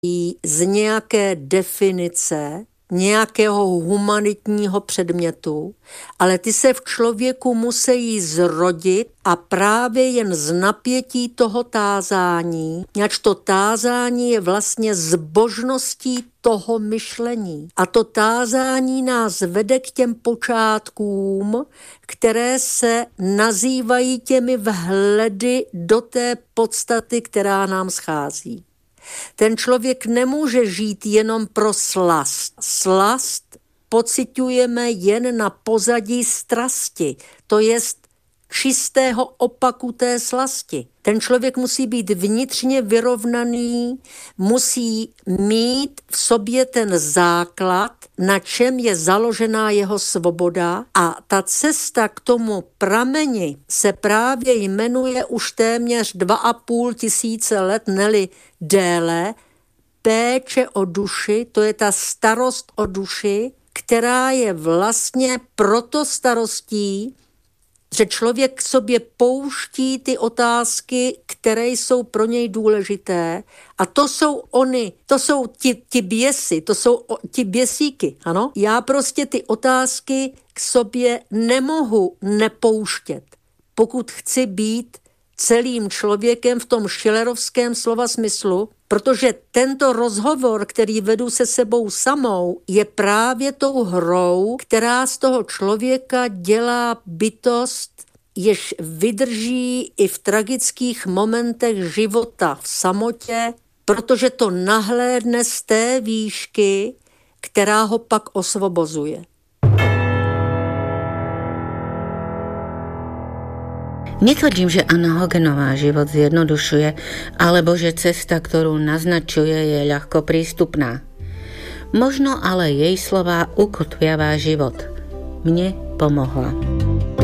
z nějaké definice, nějakého humanitního předmětu, ale ty se v člověku musí zrodit a právě jen z napětí toho tázání, ač to tázání je vlastně zbožností toho myšlení. A to tázání nás vede k těm počátkům, které se nazývají těmi vhledy do té podstaty, která nám schází. Ten člověk nemůže žít jenom pro slast. Slast pociťujeme jen na pozadí strasti, to jest čistého opaku té slasti. Ten člověk musí být vnitřně vyrovnaný, musí mít v sobě ten základ, na čem je založená jeho svoboda, a ta cesta k tomu prameni se právě jmenuje už téměř 2,5 tisíce let, neli déle, péče o duši, to je ta starost o duši, která je vlastně proto starostí, že člověk k sobě pouští ty otázky, které jsou pro něj důležité, a to jsou ti běsy, to jsou ti běsíky, ano? Já prostě ty otázky k sobě nemohu nepouštět, pokud chci být celým člověkem v tom schillerovském slova smyslu, protože tento rozhovor, který vedu se sebou samou, je právě tou hrou, která z toho člověka dělá bytost, jež vydrží i v tragických momentech života v samotě, protože to nahlédne z té výšky, která ho pak osvobozuje. Netvrdím, že Anna Hogenová život zjednodušuje, alebo že cesta, ktorú naznačuje, je ľahko prístupná. Možno ale jej slová ukotviavá život. Mne pomohla.